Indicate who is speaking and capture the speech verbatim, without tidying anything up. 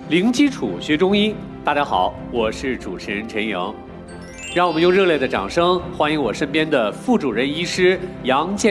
Speaker 1: 零基础学中医，大家好，我是主持人陈莹。让我们用热烈的掌声欢迎我身边的副主任医师杨建。